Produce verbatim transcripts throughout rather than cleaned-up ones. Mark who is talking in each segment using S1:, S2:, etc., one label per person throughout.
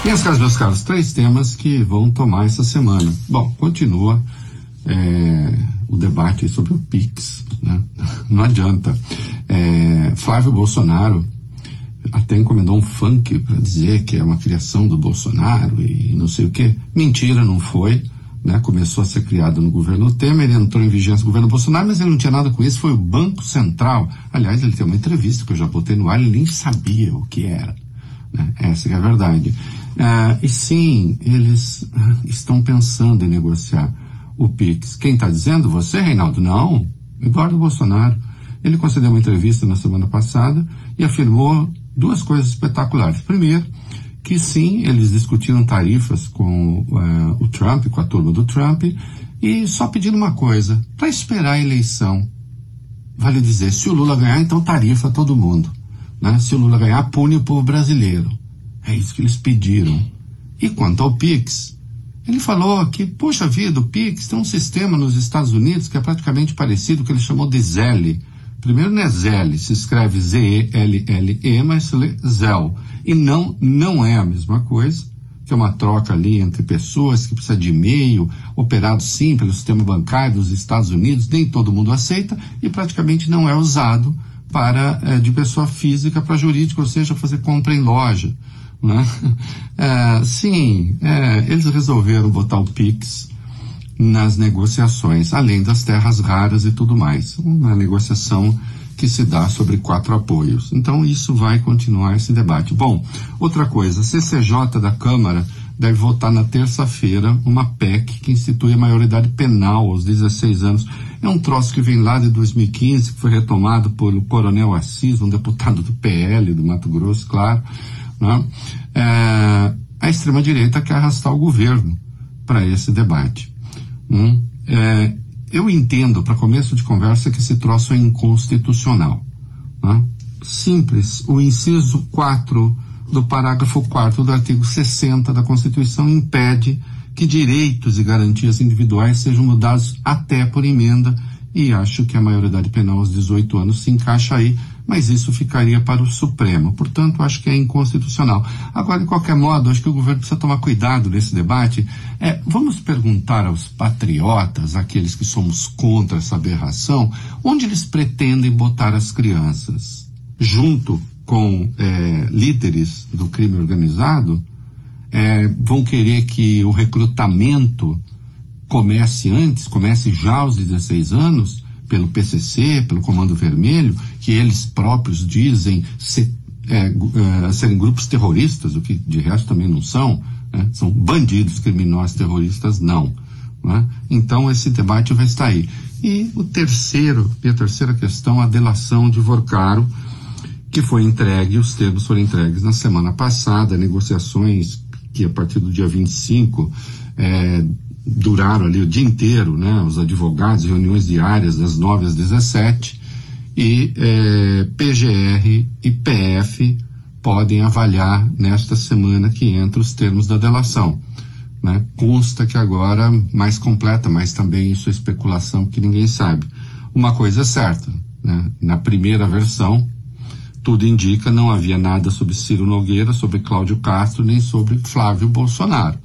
S1: Meus caros, meus caros, três temas que vão tomar essa semana. Bom, continua é, o debate sobre o Pix, né? Não adianta. É, Flávio Bolsonaro até encomendou um funk para dizer que é uma criação do Bolsonaro e não sei o quê. Mentira, não foi. Né? Começou a ser criado no governo Temer, ele entrou em vigência no governo Bolsonaro, mas ele não tinha nada com isso, foi o Banco Central. Aliás, ele tem uma entrevista que eu já botei no ar, ele nem sabia o que era. Né? Essa que é a verdade. Ah, e sim, eles ah, estão pensando em negociar o Pix. Quem está dizendo? Você, Reinaldo? Não, Eduardo Bolsonaro. Ele concedeu uma entrevista na semana passada e afirmou duas coisas espetaculares. Primeiro, que sim, eles discutiram tarifas com uh, o Trump, com a turma do Trump, e só pedindo uma coisa, para esperar a eleição. Vale dizer, se o Lula ganhar, então tarifa todo mundo. Né? Se o Lula ganhar, pune o povo brasileiro. É isso que eles pediram. E quanto ao Pix, ele falou que, poxa vida, o Pix tem um sistema nos Estados Unidos que é praticamente parecido, que ele chamou de Zelle. Primeiro não é Zelle, se escreve Z E L L E, mas se lê Zelle. E não, não é a mesma coisa, que é uma troca ali entre pessoas que precisa de e-mail, operado sim pelo sistema bancário dos Estados Unidos, nem todo mundo aceita e praticamente não é usado para, é, de pessoa física para jurídica, ou seja, fazer compra em loja. Né? É, sim, é, eles resolveram botar o Pix nas negociações, além das terras raras e tudo mais. Uma negociação que se dá sobre quatro apoios. Então, isso vai continuar esse debate. Bom, outra coisa, a C C J da Câmara deve votar na terça-feira uma P E C que institui a maioridade penal aos dezesseis anos. É um troço que vem lá de dois mil e quinze, que foi retomado por o Coronel Assis, um deputado do P L do Mato Grosso, claro. Né? É, a extrema-direita quer arrastar o governo para esse debate. Hum, é, eu entendo, para começo de conversa, que esse troço é inconstitucional. Né? Simples, o inciso quatro do parágrafo quarto do artigo sessenta da Constituição impede que direitos e garantias individuais sejam mudados até por emenda, e acho que a maioridade penal aos dezoito anos se encaixa aí, mas isso ficaria para o Supremo. Portanto, acho que é inconstitucional. Agora, de qualquer modo, acho que o governo precisa tomar cuidado nesse debate. É, vamos perguntar aos patriotas, aqueles que somos contra essa aberração, onde eles pretendem botar as crianças? Junto com é, líderes do crime organizado? É, vão querer que o recrutamento comece antes, comece já aos dezesseis anos, pelo P C C, pelo Comando Vermelho, que eles próprios dizem ser, é, é, serem grupos terroristas, o que de resto também não são, né? São bandidos, criminosos, terroristas, não. Né? Então esse debate vai estar aí. E o terceiro, e a terceira questão, a delação de Vorcaro, que foi entregue, os termos foram entregues na semana passada, negociações que a partir do dia vinte e cinco é, duraram ali o dia inteiro, né? Os advogados, reuniões diárias das nove às dezessete, e é, P G R e P F podem avaliar nesta semana que entra os termos da delação. Né? Consta que agora mais completa, mas também isso é especulação que ninguém sabe. Uma coisa é certa, né? Na primeira versão, tudo indica, não havia nada sobre Ciro Nogueira, sobre Cláudio Castro, nem sobre Flávio Bolsonaro.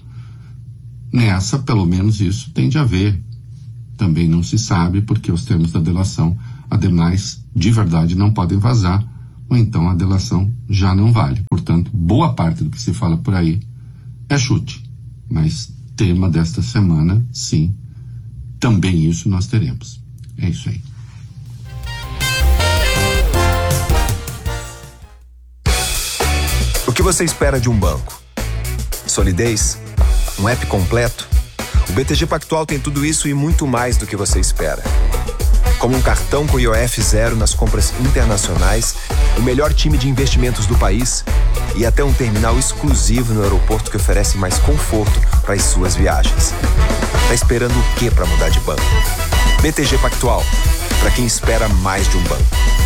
S1: Nessa, pelo menos isso tem de haver. Também não se sabe, porque os termos da delação, ademais, de verdade, não podem vazar, ou então a delação já não vale. Portanto, boa parte do que se fala por aí é chute. Mas tema desta semana, sim, também isso nós teremos. É isso aí.
S2: O que você espera de um banco? Solidez? Um app completo? O B T G Pactual tem tudo isso e muito mais do que você espera. Como um cartão com I O F zero nas compras internacionais, o melhor time de investimentos do país e até um terminal exclusivo no aeroporto que oferece mais conforto para as suas viagens. Tá esperando o quê para mudar de banco? B T G Pactual, para quem espera mais de um banco.